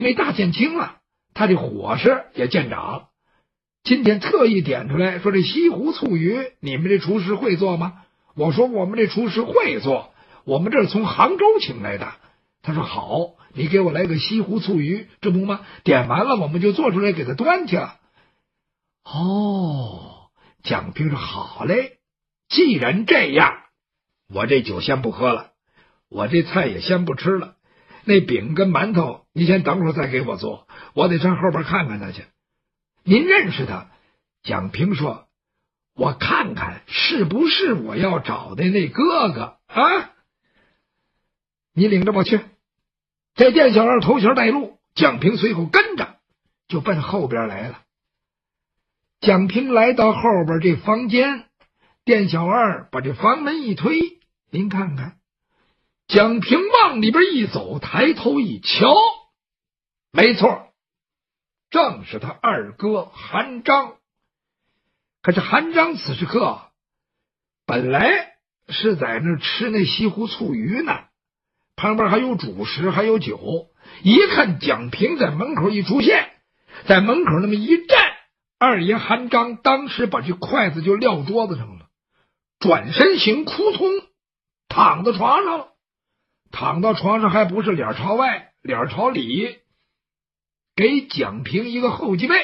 为大见轻了，他这伙食也见长。今天特意点出来说，这西湖醋鱼你们这厨师会做吗？我说我们这厨师会做，我们这是从杭州请来的。他说好，你给我来个西湖醋鱼，这不吗？点完了我们就做出来给他端去了。哦，蒋平说好嘞，既然这样，我这酒先不喝了，我这菜也先不吃了，那饼跟馒头你先等会儿再给我做，我得上后边看看他去。您认识他？蒋平说，我看看是不是我要找的那哥哥啊？你领着我去。这店小二头前带路，蒋平随后跟着就奔后边来了。蒋平来到后边这房间，店小二把这房门一推，您看看，蒋平往里边一走，抬头一瞧，没错，正是他二哥韩章。可是韩章此时刻本来是在那吃那西湖醋鱼呢，旁边还有主食还有酒，一看蒋平在门口一出现，在门口那么一站，二爷韩章当时把这筷子就撂桌子上了，转身行扑通躺到床上了。躺到床上还不是脸朝外脸朝里，给蒋平一个后脊背。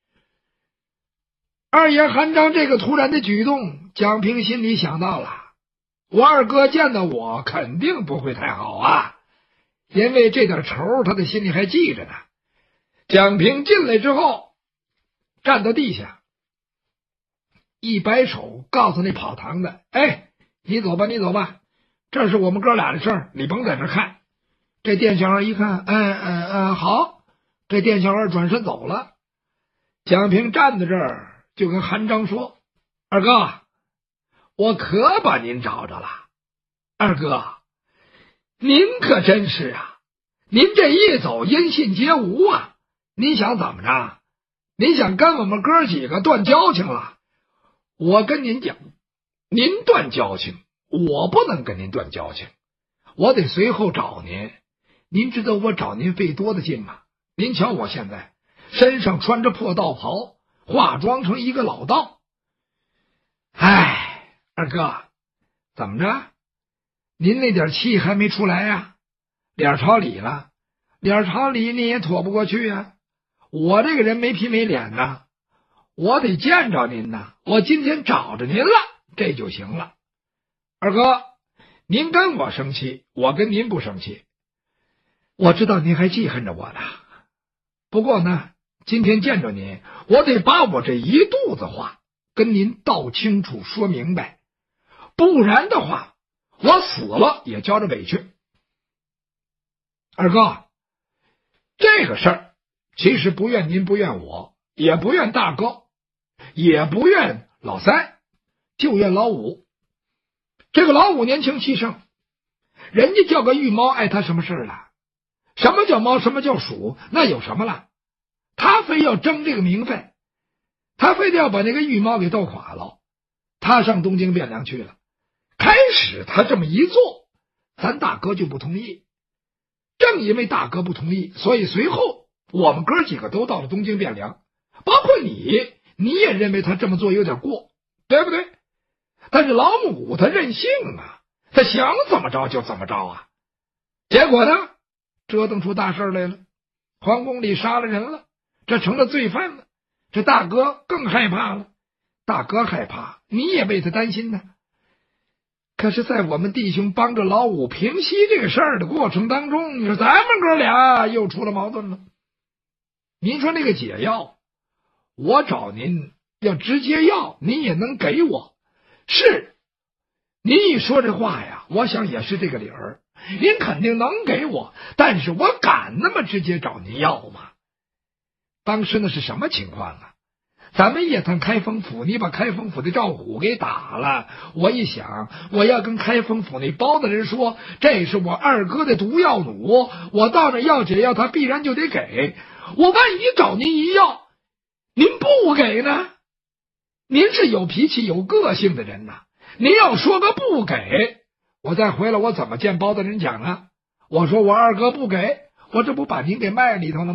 二爷韩章这个突然的举动，蒋平心里想到了，我二哥见到我肯定不会太好啊，因为这点仇他的心里还记着呢。蒋平进来之后，站到地下，一摆手告诉那跑堂的，哎，你走吧你走吧，这是我们哥俩的事儿，你甭在这看。这店小二一看，好，这店小二转身走了。蒋平站在这儿就跟韩章说，二哥，我可把您找着了。二哥，您可真是啊，您这一走音信皆无啊，您想怎么着？您想跟我们哥几个断交情了？我跟您讲，您断交情，我不能跟您断交情，我得随后找您。您知道我找您费多大劲吗？您瞧我现在身上穿着破道袍，化妆成一个老道。哎，二哥，怎么着？您那点气还没出来呀？脸朝里了，脸朝里你也躲不过去呀。我这个人没皮没脸呐，我得见着您呐，我今天找着您了，这就行了。二哥，您跟我生气，我跟您不生气。我知道您还记恨着我呢，不过呢，今天见着您，我得把我这一肚子话跟您道清楚说明白，不然的话我死了也交着委屈。二哥，这个事儿其实不怨您不怨我，也不怨大哥，也不怨老三，就怨老五。这个老五年轻气盛，人家叫个玉猫碍他什么事了？什么叫猫，什么叫鼠，那有什么了？他非要争这个名分，他非得要把那个玉猫给斗垮了。他上东京汴梁去了，开始他这么一做，咱大哥就不同意。正因为大哥不同意，所以随后我们哥几个都到了东京汴梁，包括你也认为他这么做有点过，对不对？但是老母他任性啊，他想怎么着就怎么着啊。结果呢，折腾出大事来了，皇宫里杀了人了，这成了罪犯了。这大哥更害怕了，大哥害怕，你也为他担心呢。可是在我们弟兄帮着老五平息这个事儿的过程当中，你说咱们哥俩又出了矛盾了。您说那个解药，我找您要直接要，您也能给我。是，您一说这话呀，我想也是这个理儿，您肯定能给我，但是我敢那么直接找您要吗？当时那是什么情况啊？咱们夜探开封府，你把开封府的赵虎给打了，我一想，我要跟开封府那包大人说，这是我二哥的毒药弩，我到那要解药，他必然就得给。我万一找您一要，您不给呢？您是有脾气有个性的人呐，您要说个不给，我再回来我怎么见包大人讲啊？我说我二哥不给， 我这不把您给卖里头了吗？